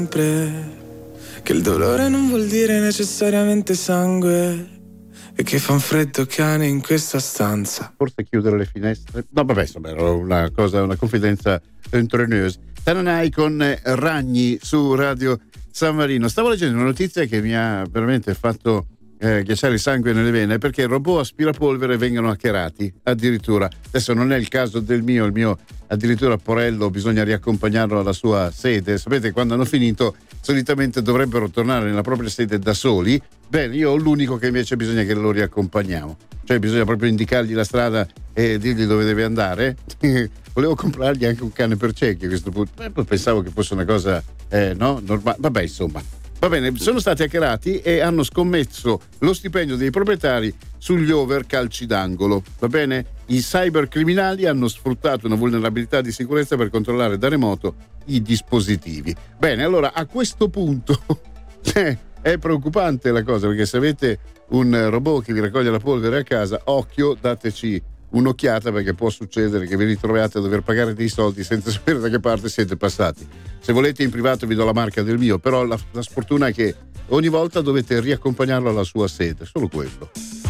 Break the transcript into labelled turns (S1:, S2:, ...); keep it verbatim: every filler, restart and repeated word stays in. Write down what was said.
S1: sempre che il dolore non vuol dire necessariamente sangue e che fa un freddo cane in questa stanza.
S2: Forse chiudere le finestre? No, vabbè, insomma, era una cosa, una confidenza intraneosa. Tananai con Ragni su Radio San Marino. Stavo leggendo una notizia che mi ha veramente fatto eh, ghiacciare il sangue nelle vene, perché robot aspirapolvere vengono hackerati addirittura. Adesso non è il caso del mio, il mio addirittura Porello bisogna riaccompagnarlo alla sua sede. Sapete, quando hanno finito solitamente dovrebbero tornare nella propria sede da soli. Bene, io ho l'unico che invece bisogna che lo riaccompagniamo, cioè bisogna proprio indicargli la strada e dirgli dove deve andare. Volevo comprargli anche un cane per ciechi a questo punto, eh, pensavo che fosse una cosa eh, no, normale. Vabbè, insomma, va bene, sono stati hackerati e hanno scommesso lo stipendio dei proprietari sugli over calci d'angolo. Va bene, i cybercriminali hanno sfruttato una vulnerabilità di sicurezza per controllare da remoto i dispositivi. Bene, allora a questo punto eh, è preoccupante la cosa, perché se avete un robot che vi raccoglie la polvere a casa, occhio, dateci un'occhiata, perché può succedere che vi ritroviate a dover pagare dei soldi senza sapere da che parte siete passati. Se volete in privato vi do la marca del mio, però la, la sfortuna è che ogni volta dovete riaccompagnarlo alla sua sede, solo quello.